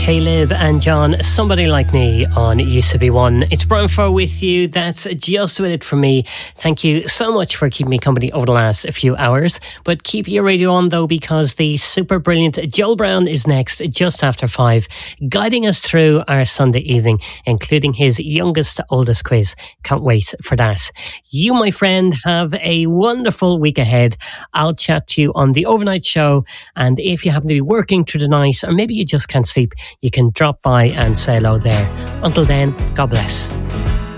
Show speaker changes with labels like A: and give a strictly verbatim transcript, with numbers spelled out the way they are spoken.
A: Caleb and John, Somebody Like Me on U C B one. It's Brian Farr with you. That's just about it from me. Thank you so much for keeping me company over the last few hours. But keep your radio on though, because the super brilliant Joel Brown is next just after five, guiding us through our Sunday evening, including his youngest oldest quiz. Can't wait for that. You, my friend, have a wonderful week ahead. I'll chat to you on the overnight show, and if you happen to be working through the night, or maybe you just can't sleep, you can drop by and say hello there. Until then, God bless.